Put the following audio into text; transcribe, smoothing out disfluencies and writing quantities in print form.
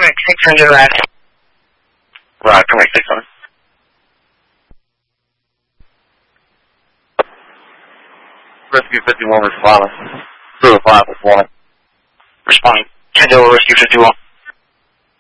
Primic 600 left. Right, Primic 600. Rescue 51 responding. 205 this morning. Responding. 10 Rescue 51.